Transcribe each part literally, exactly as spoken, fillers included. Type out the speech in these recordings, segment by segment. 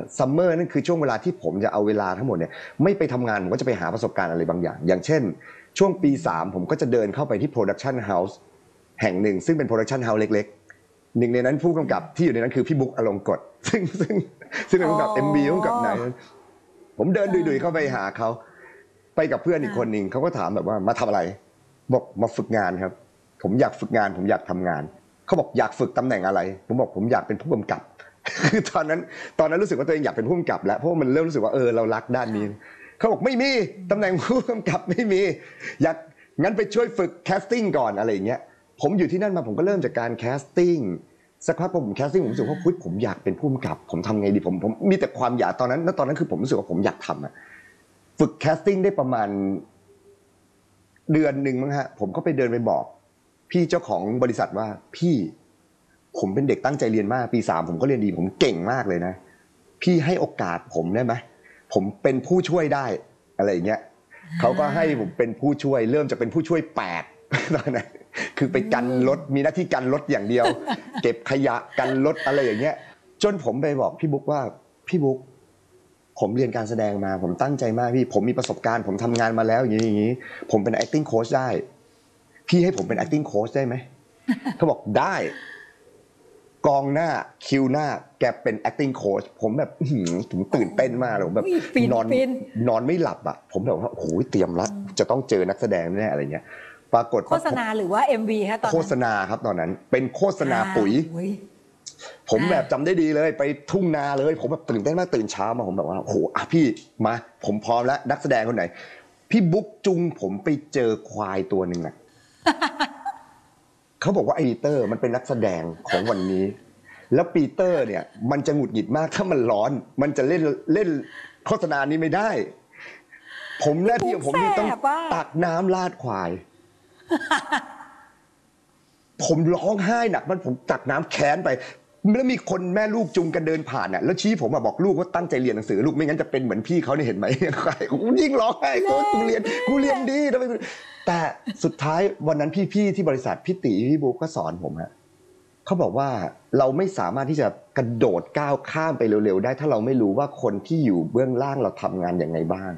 ซัมเมอร์นั่นคือช่วงเวลาที่ผมจะเอาเวลาทั้งหมดเนี่ยไม่ไปทำงานผมก็จะไปหาประสบการณ์อะไรบางอย่างอย่างเช่นช่วงปีสามผมก็จะเดินเข้าไปที่โปรดักชันเฮาส์แห่งหนึ่งซึ่งเป็นโปรดักชันเฮาส์เล็กๆหนึ่งในนั้นผู้กำกับที่อยู่ในนั้นคือพี่บุ๊กอลงกฎซึ่งซึ่งซึ่งเป็นผู้กำกับ เอ็ม วี ผู้กำกับไหนผมเดินดุยๆเข้าไปหาเขาไปกับเพื่อนอีกคนนึงเขาก็ถามแบบว่ามาทำอะไรบอกมาฝึกงานครับผมอยากฝึกงานผมอยากทำงานเขาบอกอยากฝึกตำแหน่งอะไรผมบอกผมอยากเป็นผู้กำกับคือตอนนั้นตอนนั้นรู้สึกว่าตัวเองอยากเป็นผู้กำกับแล้วเพราะมันเริ่มรู้สึกว่าเออเรารักด้านนี้เขาบอกไม่มีตำแหน่งผู้กำกับไม่มีอยากงั้นไปช่วยฝึกแคสติ้งก่อนอะไรอย่างเงี้ยผมอยู่ที่นั่นมาผมก็เริ่มจากการแคสติ้งสักพักพอผมแคสติ้งผมรู้สึกว่าผมอยากเป็นผู้กำกับผมทำไงดีผมผมมีแต่ความอยากตอนนั้นแล้วตอนนั้นคือผมรู้สึกว่าผมอยากทำอะฝึกแคสติ้งได้ประมาณเดือนหนึ่งมั้งฮะผมก็ไปเดินไปบอกพี่เจ้าของบริษัทว่าพี่ผมเป็นเด็กตั้งใจเรียนมากปีสามผมก็เรียนดีผมเก่งมากเลยนะพี่ให้โอกาสผมได้ไหมผมเป็นผู้ช่วยได้อะไรอย่างเงี้ยเขาก็ให้ผมเป็นผู้ช่วยเริ่มจากเป็นผู้ช่วยแปดตอนนั้นคือไปกันรถมีหน้าที่กันรถอย่างเดียวเก็บขยะกันรถอะไรอย่างเงี้ยจนผมไปบอกพี่บุ๊กว่าพี่บุ๊กผมเรียนการแสดงมาผมตั้งใจมากพี่ผมมีประสบการณ์ผมทำงานมาแล้วอย่างนี้อย่างนี้ผมเป็น acting coach ได้พี่ให้ผมเป็น acting coach ได้ไหมเขาบอกได้กองหน้าคิวหน้าแกเป็น acting coach ผมแบบถึงตื่นเต้นมากเลยผมแบบนอนนอนไม่หลับอ่ะผมแบบว่าโอ้โหเตรียมแล้วจะต้องเจอนักแสดงแน่อะไรเงี้ยปรากฏโฆษณาหรือว่า เอ็ม วี ฮะตอนนั้นโฆษณาครับตอนนั้นเป็นโฆษณาปุ๋ยผมแบบจำได้ดีเลยไปทุ่งนาเลยผมแบบตื่นเต้นมากตื่นเช้ามาผมแบบว่าโอ้โหอ่ะพี่มาผมพร้อมแล้วนักแสดงคนไหนพี่บุ๊กจุงผมไปเจอควายตัวหนึ่งอ่ะเขาบอกว่าไอปีเตอร์มันเป็นนักแสดงของวันนี้แล้วปีเตอร์เนี่ยมันจะหงุดหงิดมากถ้ามันร้อนมันจะเล่นเล่นโฆษณานี้ไม่ได้ผมหน้าที่ของผมนี่ต้องตักน้ำราดควายผมร้องไห้หนักมันผมตักน้ำแค้นไปแล้วมีคนแม่ลูกจุงกันเดินผ่านน่ะแล้วชี้ผมมาบอกลูกว่าตั้งใจเรียนหนังสือลูกไม่งั้นจะเป็นเหมือนพี่เขาเนี่ยเห็นไหมกูยิ่งร้องไห้กูเรียนกูเรียนดีแต่สุดท้ายวันนั้นพี่ๆที่บริษัทพี่ตีพี่บุ๊กก็สอนผมฮะเขาบอกว่าเราไม่สามารถที่จะกระโดดก้าวข้ามไปเร็วๆได้ถ้าเราไม่รู้ว่าคนที่อยู่เบื้องล่างเราทำงานอย่างไรบ้าง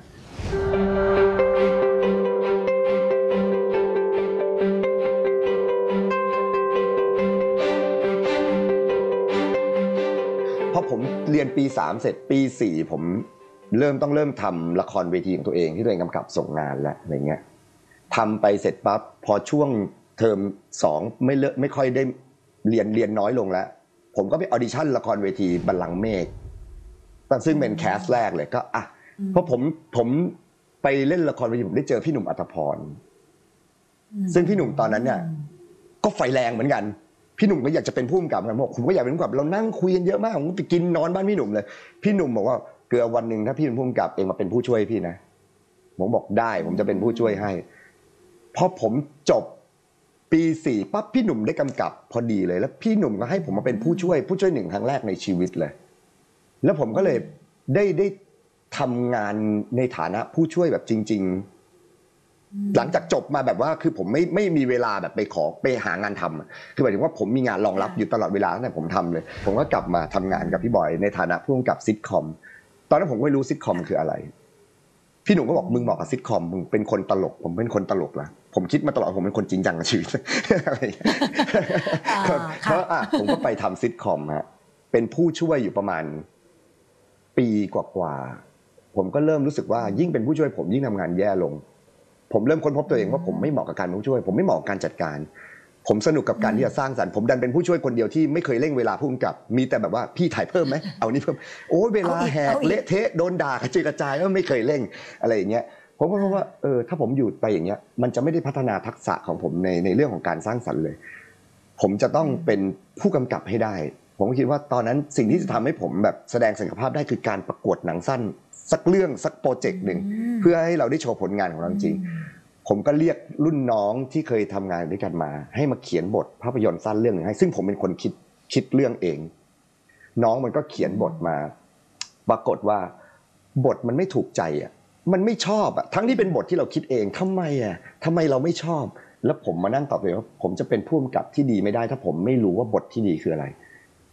พอผมเรียนปีสามเสร็จปีสี่ผมเริ่มต้องเริ่มทำละครเวทีของตัวเองที่ตัวเองกำกับส่งงานแล้วอะไรเงี้ยทำไปเสร็จปั๊บพอช่วงเทอมสองไม่เลิกไม่ค่อยได้เรียนเรียนน้อยลงแล้วผมก็ไปออดิชั่นละครเวทีบัลลังก์เมฆซึ่งเป็นแคสแรกเลยก็อ่ะเพราะผมผมไปเล่นละครเวทีผมได้เจอพี่หนุ่มอัตภพรซึ่งพี่หนุ่มตอนนั้นเนี่ยก็ไฟแรงเหมือนกันพี่หนุ่มก็อยากจะเป็นผู้กำกับกันบอกผมก็อยากเป็นผู้กำกับเรานั่งคุยกันเยอะมากผมไปกินนอนบ้านพี่หนุ่มเลยพี่หนุ่มบอกว่าเกือวันหนึ่งถ้าพี่เป็นผู้กำกับเองมาเป็นผู้ช่วยพี่นะผมบอกได้ผมจะเป็นผู้ช่วยให้พอผมจบปีสี่ปั๊บพี่หนุ่มได้กำกับพอดีเลยแล้วพี่หนุ่มก็ให้ผมมาเป็นผู้ช่วยผู้ช่วยหนึ่งครั้งแรกในชีวิตเลยแล้วผมก็เลยได้ได้ทำงานในฐานะผู้ช่วยแบบจริงๆหลังจากจบมาแบบว่าคือผมไม่ไม่มีเวลาแบบไปขอไปหางานทำคือหมายถึงว่าผมมีงานรองรับอยู่ตลอดเวลาตั้งแต่ผมทำเลยผมก็กลับมาทำงานกับพี่บอยในฐานะผู้กำกับซิทคอมตอนนั้นผมไม่รู้ซิทคอมคืออะไรพี่หนุ่มก็บอกมึงเหมาะกับซิทคอมมึงเป็นคนตลกผมเป็นคนตลกละผมคิดมาตลอดผมเป็นคนจริงจังกับชีวิตอะไรเพราะอ่ะผมก็ไปทำซิทคอมฮะเป็นผู้ช่วยอยู่ประมาณปีกว่าๆผมก็เริ่มรู้สึกว่ายิ่งเป็นผู้ช่วยผมยิ่งทำงานแย่ลงผมเริ่มค้นพบตัวเองว่าผมไม่เหมาะกับการเป็นผู้ช่วยผมไม่เหมาะกับการจัดการผมสนุกกับการที่จะสร้างสรรค์ผมดันเป็นผู้ช่วยคนเดียวที่ไม่เคยเร่งเวลาผู้กำกับมีแต่แบบว่าพี่ถ่ายเพิ่มไหมเอานี่เพิ่มโอ้เวลาแหกเละเทะโดนด่ากระจุยกระจายก็ไม่เคยเร่งอะไรอย่างเงี้ยผมก็เพราะว่าเออถ้าผมอยู่ไปอย่างเงี้ยมันจะไม่ได้พัฒนาทักษะของผมในในเรื่องของการสร้างสรรค์เลยผมจะต้องเป็นผู้กำกับให้ได้ผมก็คิดว่าตอนนั้นสิ่งที่จะทำให้ผมแบบแสดงศักยภาพได้คือการประกวดหนังสั้นสักเรื่องสักโปรเจกต์หนึ่งเพื่อให้เราได้โชว์ผลงานของเราจริงผมก็เรียกรุ่นน้องที่เคยทำงานด้วยกันมาให้มาเขียนบทภาพยนตร์สั้นเรื่องนึงให้ซึ่งผมเป็นคนคิดคิดเรื่องเองน้องมันก็เขียนบทมาปรากฏว่าบทมันไม่ถูกใจอ่ะมันไม่ชอบอ่ะทั้งที่เป็นบทที่เราคิดเองทำไมอ่ะทำไมเราไม่ชอบแล้วผมมานั่งตอบเลยว่าผมจะเป็นผู้กำกับที่ดีไม่ได้ถ้าผมไม่รู้ว่าบทที่ดีคืออะไร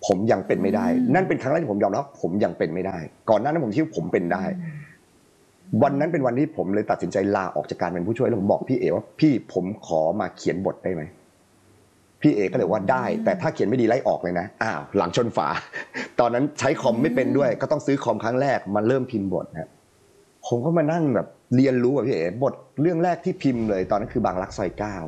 ผมยังเป็นไม่ได้ นั่นเป็นครั้งแรกที่ผมยอมรับผมยังเป็นไม่ได้ ก่อนหน้านั้นผมคิดว่าผมเป็นได้ วันนั้นเป็นวันที่ผมเลยตัดสินใจลาออกจากการเป็นผู้ช่วยแล้วผมบอกพี่เอว่าพี่ผมขอมาเขียนบทได้ไหมพี่เอก็เลยว่าได้แต่ถ้าเขียนไม่ดีไล่ออกเลยนะอ้าวหลังชนฝาตอนนั้นใช้คอมไม่เป็นด้วยก็ต้องซื้อคอมครั้งแรกมาเริ่มพิมพ์บทนะผมก็มานั่งแบบเรียนรู้กับพี่เอบทเรื่องแรกที่พิมพ์เลยตอนนั้นคือบางรักซอยเก้า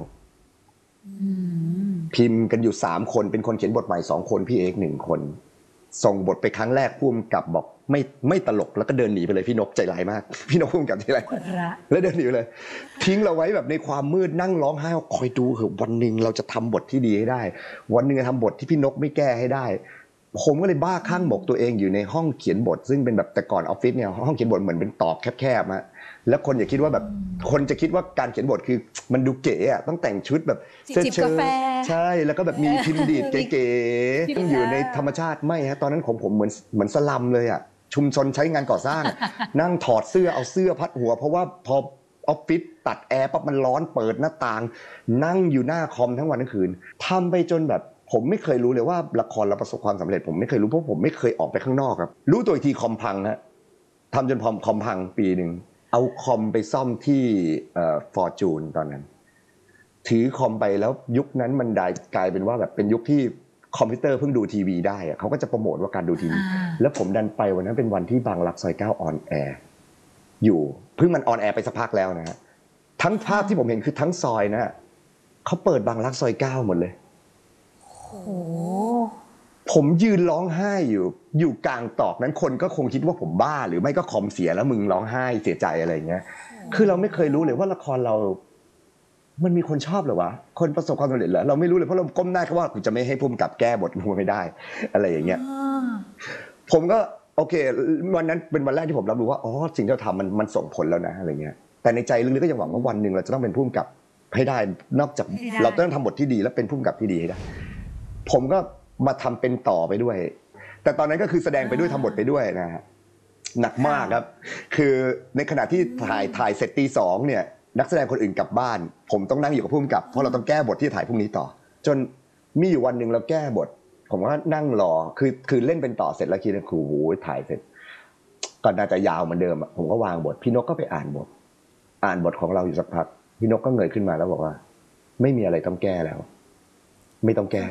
พิมพ์กันอยู่สามคนเป็นคนเขียนบทใหม่สองคนพี่เอกหนึ่งคนส่งบทไปครั้งแรกพุ่มกับบอกไม่ไม่ตลกแล้วก็เดินหนีไปเลยพี่นกใจร้ายมากพี่นกพุ่มกับใจร้ายแล้วเดินหนีไปเลยทิ้งเราไว้แบบในความมืดนั่งร้องไห้คอยดูเหอะวันหนึ่งเราจะทำบทที่ดีให้ได้วันหนึ่งจะทำบทที่พี่นกไม่แก้ให้ได้ผมก็เลยบ้าคลั่งบอกตัวเองอยู่ในห้องเขียนบทซึ่งเป็นแบบแต่ก่อนออฟฟิศเนี่ยห้องเขียนบทเหมือนเป็นตอกแคบๆฮะแล้วคนอย่าคิดว่าแบบคนจะคิดว่าการเขียนบทคือมันดูเก๋อะต้องแต่งชุดแบบเสื้อเชิ้ตใช่แล้วก็แบบมีพิมพ์ดีดเก๋ๆต้องอยู่ในธรรมชาติไม่ฮะตอนนั้นของผมเหมือนเหมือนสลัมเลยอะชุมชนใช้งานก่อสร้างนั่งถอดเสื้อเอาเสื้อพัดหัวเพราะว่าพอออฟฟิศตัดแอร์ปั๊บมันร้อนเปิดหน้าต่างนั่งอยู่หน้าคอมทั้งวันทั้งคืนทำไปจนแบบผมไม่เคยรู้เลยว่าละครเราประสบความสำเร็จผมไม่เคยรู้เพราะผมไม่เคยออกไปข้างนอกครับรู้ตัวอีกทีคอมพังฮะทำจนพอคอมพังปีหนึ่งเอาคอมไปซ่อมที่เอ่อฟอร์จูนตอนนั้นถือคอมไปแล้วยุคนั้นมันได้กลายเป็นว่าแบบเป็นยุคที่คอมพิวเตอร์เพิ่งดูทีวีได้อะเขาก็จะโปรโมทว่าการดูทีวีแล้วผมดันไปวันนั้นเป็นวันที่บางรักซอยเก้าออนแอร์อยู่เพิ่งมันออนแอร์ไปสักพักแล้วนะฮะทั้งภาพที่ผมเห็นคือทั้งซอยนะเขาเปิดบางรักซอยเก้าหมดเลยโอ้ผมยืนร้องไห้อยู่อยู่กลางตอกนั้นคนก็คงคิดว่าผมบ้าหรือไม่ก็คอมเสียแล้วมึงร้องไห้เสียใจอะไรอย่างเงี้ยคือเราไม่เคยรู้เลยว่าละครเรามันมีคนชอบเหรอวะคนประสบความสำเร็จเหรอเราไม่รู้เลยเพราะเราก้มหน้าแค่ว่ากูจะไม่ให้พุ่มกับแก้บทกูไม่ได้อะไรอย่างเงี้ยผมก็โอเควันนั้นเป็นวันแรกที่ผมรับรู้ว่าอ๋อสิ่งที่เราทำมันมันส่งผลแล้วนะอะไรเงี้ยแต่ในใจลึกๆก็ยังหวังว่าวันนึงเราจะต้องเป็นพุ่มกับให้ได้นอกจากเราต้องทำบทที่ดีและเป็นพุ่มกับที่ดีให้ได้ผมก็มาทำเป็นต่อไปด้วยแต่ตอนนั้นก็คือแสดงไปด้วยทำบทไปด้วยนะฮะหนักมากครับคือในขณะที่ถ่ายถ่ายเสร็จตีสองเนี่ยนักแสดงคนอื่นกลับบ้านผมต้องนั่งอยู่กับผู้กำกับเพราะเราต้องแก้บทที่ถ่ายพรุ่งนี้ต่อจนมีอยู่วันหนึ่งเราแก้บทผมก็นั่งรอคือคือเล่นเป็นต่อเสร็จแล้วคิดว่าครูโอ้ยถ่ายเสร็จก็น่าจะยาวเหมือนเดิมผมก็วางบทพี่นกก็ไปอ่านบทอ่านบทของเราอยู่สักพักพี่นกก็เงยขึ้นมาแล้วบอกว่าไม่มีอะไรต้องแก้แล้วไม่ต้องแก้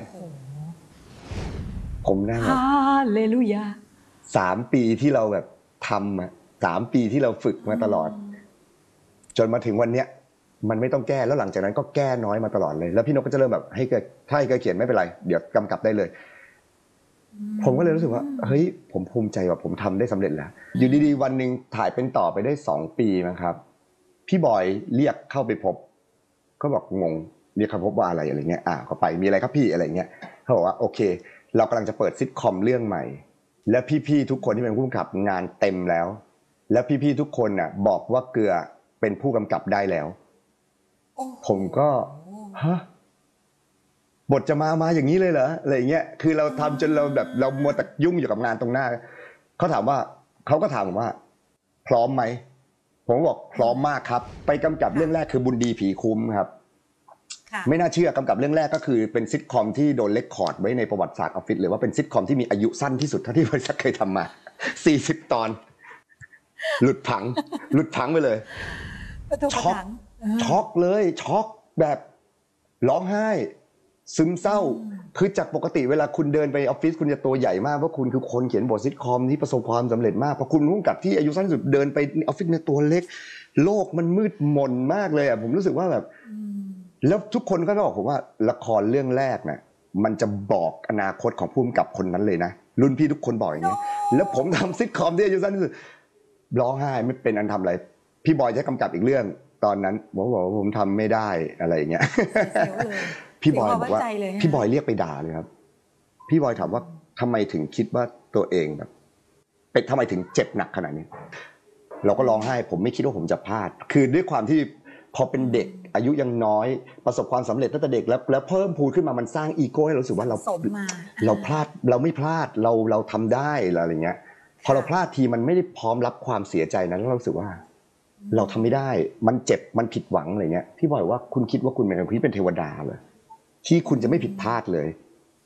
ผมนั่งฮาเลลูยาสามปีที่เราแบบทำอ่ะสามปีที่เราฝึกมาตลอดจนมาถึงวันเนี้ยมันไม่ต้องแก้แล้วหลังจากนั้นก็แก้น้อยมาตลอดเลยแล้วพี่นกก็จะเริ่มแบบให้เกิดถ้าให้เกิดเขียนไม่เป็นไรเดี๋ยวกำกับได้เลยผมก็เลยรู้สึกว่าเฮ้ยผมภูมิใจว่าผมทำได้สำเร็จแล้วอยู่ดีๆวันนึงถ่ายเป็นต่อไปได้สองปีนะครับพี่บอยเรียกเข้าไปพบก็บอกงงเรียกเข้าพบว่าอะไรอะไรเงี้ยอ่าก็ไปมีอะไรครับพี่อะไรเงี้ยเขาบอกว่าโอเคเรากำลังจะเปิดซิทคอมเรื่องใหม่และพี่ๆทุกคนที่เป็นผู้กำกับงานเต็มแล้วและพี่ๆทุกคนน่ะบอกว่าเกลือเป็นผู้กำกับได้แล้วผมก็ฮะบทจะมามาอย่างนี้เลยเหรออะไรเงี้ยคือเราทำจนเราแบบเรามัวแต่ยุ่งอยู่กับงานตรงหน้าเขาถามว่าเขาก็ถามผมว่าพร้อมไหมผมบอกพร้อมมากครับไปกำกับเรื่องแรกคือบุญดีผีคุ้มครับไม่น่าเชื่อกำกับเรื่องแรกก็คือเป็นซิทคอมที่โดนเรคคอร์ดไว้ในประวัติศาสตร์ออฟฟิศเลยว่าเป็นซิทคอมที่มีอายุสั้นที่สุดเท่าที่บริษัทเคยทำมาสี่สิบตอนหลุดผังหลุดผังไปเลยช็อกช็อกเลยช็อกแบบร้องไห้ซึมเศร้าคือจากปกติเวลาคุณเดินไปออฟฟิศคุณจะตัวใหญ่มากเพราะคุณคือคนเขียนบทซิทคอมที่ประสบความสำเร็จมากพอคุณรู้กับที่อายุสั้นที่สุดเดินไปออฟฟิศเนี่ยตัวเล็กโลกมันมืดมนมากเลยอ่ะผมรู้สึกว่าแบบแล้วทุกคนก็บอกผมว่าละครเรื่องแรกน่ะมันจะบอกอนาคตของผู้กำกับคนนั้นเลยนะรุ่นพี่ทุกคนบอกอย่างนี้แล้วผมทำซิทคอมที่อายุสั้นที่สุดร้องไห้ไม่เป็นอันทำอะไรพี่บอยจะกำกับอีกเรื่องตอนนั้นผมบอกว่าผมทำไม่ได้อะไรอย่างเงี้ยพี่บอยบอกว่าพี่บอยเรียกไปด่าเลยครับพี่บอยถามว่าทำไมถึงคิดว่าตัวเองแบบเป็นทำไมถึงเจ็บหนักขนาดนี้เราก็ร้องไห้ผมไม่คิดว่าผมจะพลาดคือด้วยความที่พอเป็นเด็กอายุยังน้อยประสบความสำเร็จตั้งแต่เด็กแล้วแล้วเพิ่มพูนขึ้นมามันสร้างอีโก้ให้เรารู้สึกว่าเราเราพลาดเราไม่พลาดเราเราทำได้อะไรอย่างเงี้ยพอเราพลาดทีมันไม่ได้พร้อมรับความเสียใจนั้นแล้วเรารู้สึกว่าเราทำไม่ได้มันเจ็บมันผิดหวังอะไรเงี้ยพี่บอยว่าคุณคิดว่าคุณเป็นคนที่เป็นเทวดาเลยที่คุณจะไม่ผิดพลาดเลย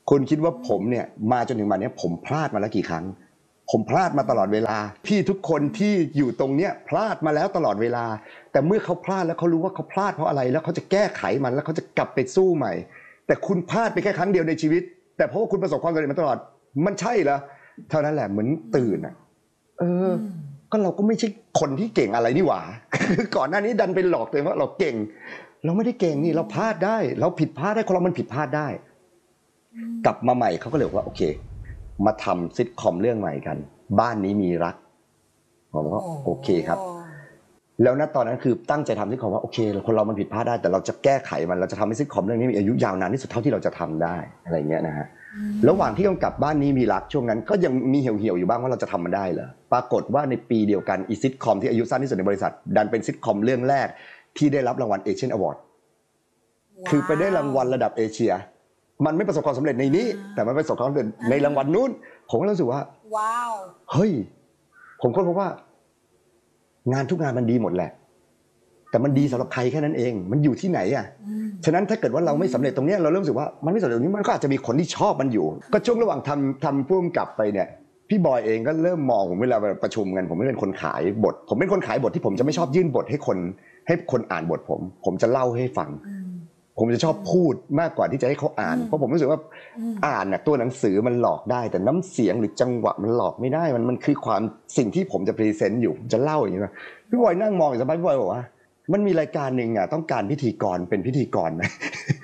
คุณคิดว่าผมเนี่ยมาจนถึงวันนี้ผมพลาดมาแล้วกี่ครั้งผมพลาดมาตลอดเวลาพี่ทุกคนที่อยู่ตรงเนี้ยพลาดมาแล้วตลอดเวลาแต่เมื่อเขาพลาดแล้วเขารู้ว่าเขาพลาดเพราะอะไรแล้วเขาจะแก้ไขมันแล้วเขาจะกลับไปสู้ใหม่แต่คุณพลาดไปแค่ครั้งเดียวในชีวิตแต่เพราะว่าคุณประสบความสำเร็จมาตลอดมันใช่เหรอเท่านั้นแหละเหมือนตื่นอ่ะเออก็เราก็ไม่ใช่คนที่เก่งอะไรนี่หว่าก่อนหน้านี้ดันไปหลอกตัวเองว่าเราเก่งเราไม่ได้เก่งนี่เราพลาดได้เราผิดพลาดได้คนเรามันผิดพลาดได้กลับมาใหม่เขาก็เลยว่าโอเคมาทำซิทคอมเรื่องใหม่กันบ้านนี้มีรักผมก็โอเคครับแล้วณตอนนั้นคือตั้งใจทำซิทคอมว่าโอเคคนเรามันผิดพลาดได้แต่เราจะแก้ไขมันเราจะทำให้ซิทคอมเรื่องนี้มีอายุยาวนานที่สุดเท่าที่เราจะทำได้อะไรเงี้ยนะฮะระหว่างที่กำกับบ้านนี้มีรักช่วงนั้นก็ยังมีเหี่ยวๆอยู่บ้างว่าเราจะทำมันได้เหรอปรากฏว่าในปีเดียวกันอีซิทคอมที่อายุสั้นที่สุดในบริษัทดันเป็นซิทคอมเรื่องแรกที่ได้รับรางวัลเอเชียนอวอร์ดคือไปได้รางวัลระดับเอเชียมันไม่ประสบความสำเร็จในนี้แต่มันประสบความสำเร็จในรางวัลนู้นผมก็รู้สึกว่าว้าวเฮ้ยผมก็พบว่างานทุกงานมันดีหมดแหละแต่มันดีสำหรับใครแค่นั้นเองมันอยู่ที่ไหนอ่ะฉะนั้นถ้าเกิดว่าเราไม่สำเร็จตรงนี้เราเริ่มรู้สึกว่ามันไม่สำเร็จตรงนี้มันก็อาจจะมีคนที่ชอบมันอยู่ก็ช่วงระหว่างทำทำพุ่มกลับไปเนี่ยพี่บอยเองก็เริ่มมองผมเวลาประชุมกันผมไม่เป็นคนขายบทผมเป็นคนขายบทที่ผมจะไม่ชอบยื่นบทให้คนให้คนอ่านบทผมผมจะเล่าให้ฟังผมจะชอบพูดมากกว่าที่จะให้เขาอ่านเพราะผมรู้สึกว่าอ่านน่ะตัวหนังสือมันหลอกได้แต่น้ำเสียงหรือจังหวะมันหลอกไม่ได้มันมันคือความสิ่งที่ผมจะพรีเซนต์อยู่จะเล่าอย่างนี้นะพี่บอยนั่งมองอยู่สักพักพี่บอยบอกว่ามันมีรายการหนึ่งอ่ะต้องการพิธีกรเป็นพิธีกรนะ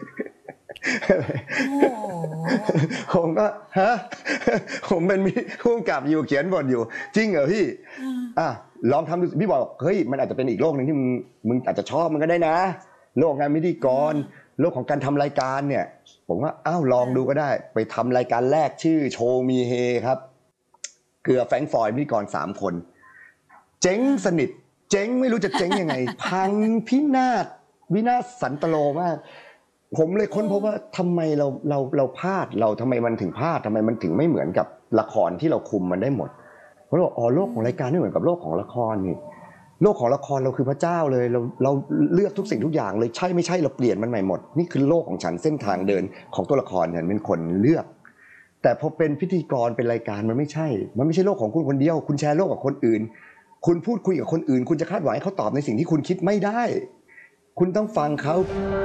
ผมก็ฮะผมเป็นผู้กำกับอยู่เขียนบทอยู่จริงเหรอพี่อ่ะลองทำดูพี่บอกเฮ้ยมันอาจจะเป็นอีกโลกนึงที่มึงมึงอาจจะชอบมันก็ได้นะโลกงานพิธีกรโลกของการทำรายการเนี่ยผมว่าอ้าวลองดูก็ได้ไปทำรายการแรกชื่อโชว์มีเฮครับเกลือแฟรงค์ฟอยพิธีกรสามคนเจ๊งสนิทเจ๊งไม่รู้จะเจ๊งยังไงพังพินาศวินาศสันตโลมากผมเลยค้นพบว่าทำไมเราเราเราพลาดเราทำไมมันถึงพลาดทำไมมันถึงไม่เหมือนกับละครที่เราคุมมันได้หมดเพราะว่าอ๋อโลกของรายการไม่เหมือนกับโลกของละครนี่โลกของละครเราคือพระเจ้าเลยเราเราเลือกทุกสิ่งทุกอย่างเลยใช่ไม่ใช่เราเปลี่ยนมันใหม่หมดนี่คือโลกของฉันเส้นทางเดินของตัวละครฉันเป็นคนเลือกแต่พอเป็นพิธีกรเป็นรายการมันไม่ใช่มันไม่ใช่โลกของคุณคนเดียวคุณแชร์โลกกับคนอื่นคุณพูดคุยกับคนอื่นคุณจะคาดหวังให้เขาตอบในสิ่งที่คุณคิดไม่ได้คุณต้องฟังเขา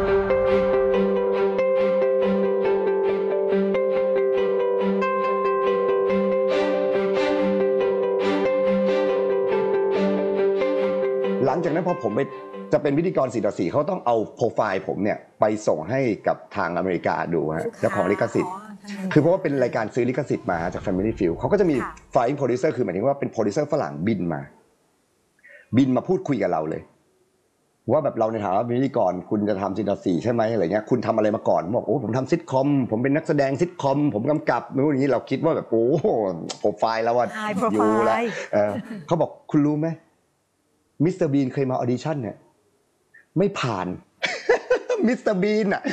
หลังจากนั้นพอผมไปจะเป็นพิธีกรสี่ต่อสี่เขาต้องเอาโปรไฟล์ผมเนี่ยไปส่งให้กับทางอเมริกาดูฮะเจ้าของลิขสิทธิ์คือเพราะว่าเป็นรายการซื้อลิขสิทธิ์มาจาก Family Feud เขาก็จะมี Flying Producer คือหมายถึงว่าเป็นโปรดิวเซอร์ฝรั่งบินมาบินมาพูดคุยกับเราเลยว่าแบบเราในฐานะพิธีกรคุณจะทำซิทต่อสี่ใช่ไหมอะไรเงี้ยคุณทำอะไรมาก่อนบอกโอ้ผมทำซิทคอมผมเป็นนักแสดงซิทคอมผมกำกับนู่นอย่างนี้เราคิดว่าแบบโอ้โปรไฟล์แล้วว่าอยู่แล้วเขาบอกคุณรู้ไหมมิสเตอร์บีนเคยมาออดิชั่นเนี่ยไม่ผ่านมิสเตอร์บีนอ่ะ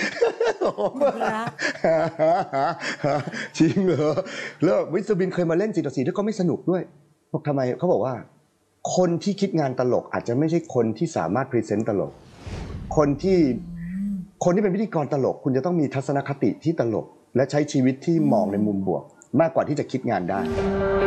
จริงเหรอแล้วมิสเตอร์บีนเคยมาเล่นซิทต่อสี่แล้วก็ไม่สนุกด้วยบอกทำไมเขาบอกว่าคนที่คิดงานตลกอาจจะไม่ใช่คนที่สามารถพรีเซนต์ตลกคนที่คนที่เป็นพิธีกรตลกคุณจะต้องมีทัศนคติที่ตลกและใช้ชีวิตที่มองในมุมบวกมากกว่าที่จะคิดงานได้